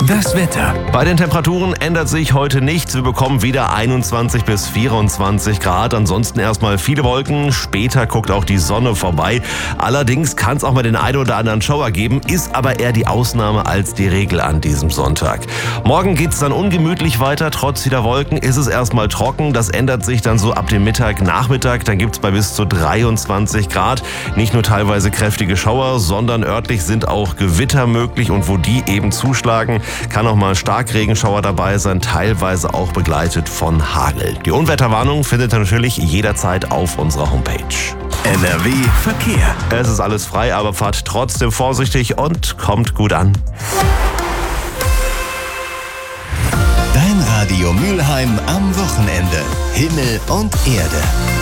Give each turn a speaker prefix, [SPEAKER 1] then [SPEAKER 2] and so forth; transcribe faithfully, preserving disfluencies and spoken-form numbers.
[SPEAKER 1] Das Wetter.
[SPEAKER 2] Bei den Temperaturen ändert sich heute nichts. Wir bekommen wieder einundzwanzig bis vierundzwanzig Grad. Ansonsten erstmal viele Wolken. Später guckt auch die Sonne vorbei. Allerdings kann es auch mal den einen oder anderen Schauer geben, ist aber eher die Ausnahme als die Regel an diesem Sonntag. Morgen geht es dann ungemütlich weiter. Trotz vieler Wolken ist es erstmal trocken. Das ändert sich dann so ab dem Mittag, Nachmittag. Dann gibt es bei bis zu dreiundzwanzig Grad. Nicht nur teilweise kräftige Schauer, sondern örtlich sind auch Gewitter möglich. Und wo die eben zuschlagen, kann auch mal Starkregenschauer dabei sein, teilweise auch begleitet von Hagel. Die Unwetterwarnung findet ihr natürlich jederzeit auf unserer Homepage.
[SPEAKER 1] N R W Verkehr.
[SPEAKER 2] Es ist alles frei, aber fahrt trotzdem vorsichtig und kommt gut an.
[SPEAKER 1] Dein Radio Mülheim am Wochenende. Himmel und Erde.